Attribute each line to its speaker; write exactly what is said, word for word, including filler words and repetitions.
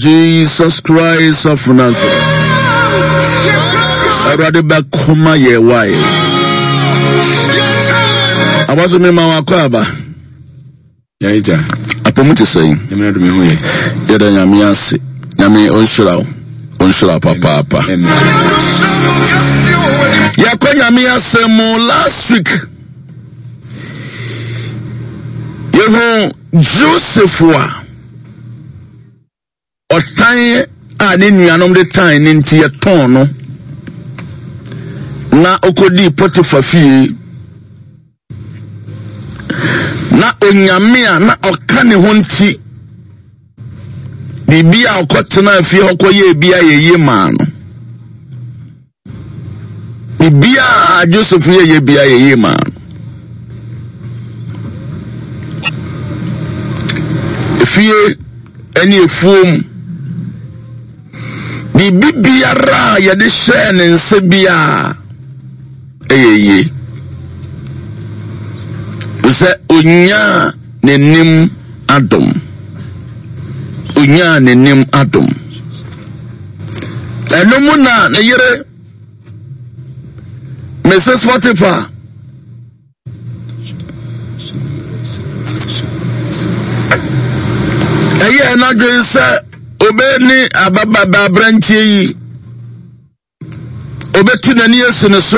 Speaker 1: Jesus Christ of Nazareth. I rather back Kuma ye why. I was a member of Kwaba.
Speaker 2: Yaija.
Speaker 1: I promote to say,
Speaker 2: Yamina to me who
Speaker 1: Yada Yamiasi, Yami Onshura, Onshura Papa. Yakonya Yamiasi mo last week. Yehu Joseph wa Otan a ne nuanom de tan ne nti ye ton no na okodi Potiphar fie na onyame a na okane ho nti bibia okotena fie hokoye bia yeye ma no bibia Joseph ye bia yeye ma no fie eni efuom bibi biara ya de hye ne nse bia eyeye use onya nenim adom onya nenim adom enomu na ne yere Missus Potiphar eye na dwe se obeni ababa ba branchie yi obetu nani yesu ne so